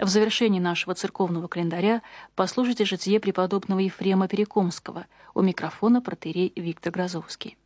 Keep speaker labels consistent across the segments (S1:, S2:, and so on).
S1: В завершении нашего церковного календаря послушайте житие преподобного Ефрема Перекомского. У микрофона протоиерей Виктор Грозовский.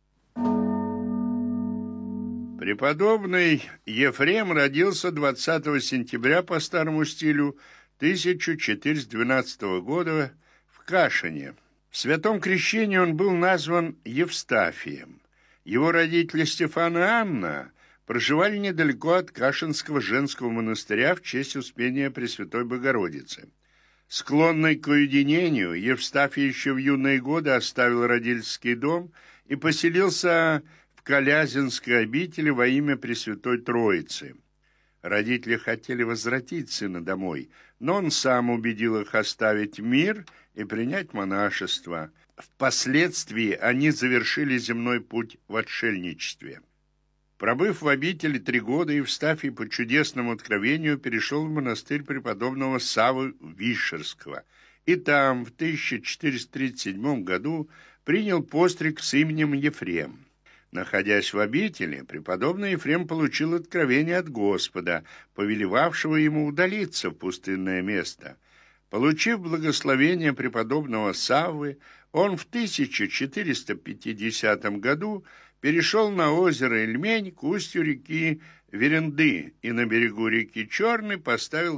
S2: Преподобный Ефрем родился 20 сентября по старому стилю 1412 года в Кашине. В святом крещении он был назван Евстафием. Его родители Стефан и Анна проживали недалеко от Кашинского женского монастыря в честь Успения Пресвятой Богородицы. Склонный к уединению, Евстафий еще в юные годы оставил родительский дом и поселился в Колязинской обители во имя Пресвятой Троицы. Родители хотели возвратить сына домой, но он сам убедил их оставить мир и принять монашество. Впоследствии они завершили земной путь в отшельничестве. Пробыв в обители 3 года, Евстафий по чудесному откровению перешел в монастырь преподобного Саввы Вишерского, и там в 1437 году принял постриг с именем Ефрем. Находясь в обители, преподобный Ефрем получил откровение от Господа, повелевавшего ему удалиться в пустынное место. Получив благословение преподобного Саввы, он в 1450 году перешел на озеро Ильмень к устью реки Веренды и на берегу реки Черной поставил